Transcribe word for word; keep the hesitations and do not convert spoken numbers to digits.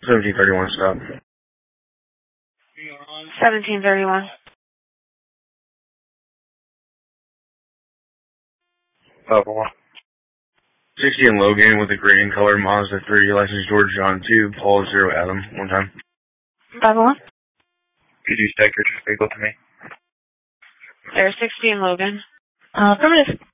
seventeen thirty-one stop. seventeen thirty-one. Papa one. sixty in Logan with a green color Mazda three, license George John two, Paul zero Adam. One time. Papa one. Could you stack your vehicle to me? There's sixty in Logan. Uh, affirmative.